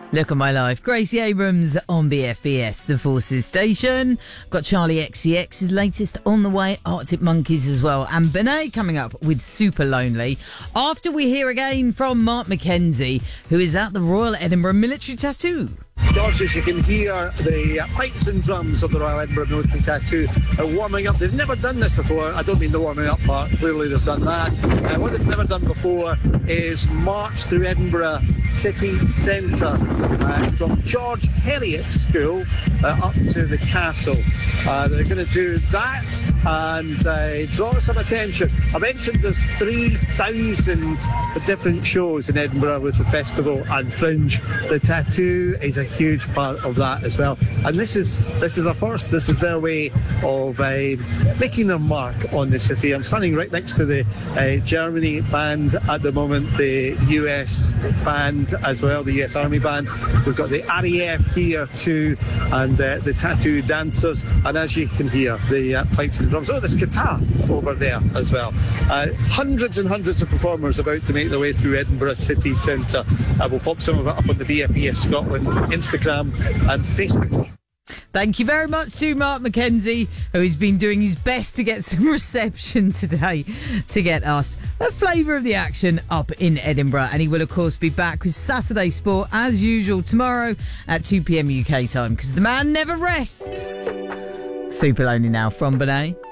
Look at my life. Gracie Abrams on BFBS, the Forces station. Got Charlie XCX's latest on the way, Arctic Monkeys as well. And Benet coming up with Super Lonely. After we hear again from Mark Mackenzie, who is at the Royal Edinburgh Military Tattoo. George, as you can hear, the pipes and drums of the Royal Edinburgh Military Tattoo are warming up. They've never done this before. I don't mean the warming up part. Clearly they've done that. What they've never done before is march through Edinburgh city centre from George Heriot's School up to the castle. They're going to do that and draw some attention. I mentioned there's 3,000 different shows in Edinburgh with the festival and Fringe. The tattoo is a huge part of that as well, and this is a first. This is their way of making their mark on the city. I'm standing right next to the Germany band at the moment, the US band as well, the US Army band. We've got the RAF here too, and the tattoo dancers, and as you can hear, the pipes and drums. Oh, there's guitar over there as well. Hundreds and hundreds of performers about to make their way through Edinburgh city centre. We'll pop some of it up on the BFBS Scotland Instagram and Facebook. Thank you very much to Mark Mackenzie, who has been doing his best to get some reception today to get us a flavour of the action up in Edinburgh. And he will, of course, be back with Saturday Sport as usual tomorrow at 2 p.m. UK time, because the man never rests. Super Lonely now from Benet.